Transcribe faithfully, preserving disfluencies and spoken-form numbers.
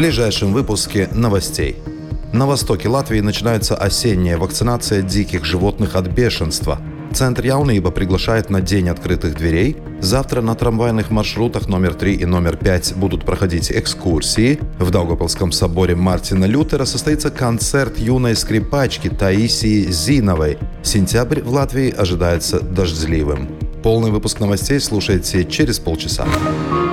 ближайшем выпуске новостей. На востоке Латвии начинается осенняя вакцинация диких животных от бешенства. Центр Jaunība приглашает на День открытых дверей. Завтра на трамвайных маршрутах номер три и номер пять будут проходить экскурсии. В Даугавпилском соборе Мартина Лютера состоится концерт юной скрипачки Таисии Зиновой. Сентябрь в Латвии ожидается дождливым. Полный выпуск новостей слушайте через полчаса.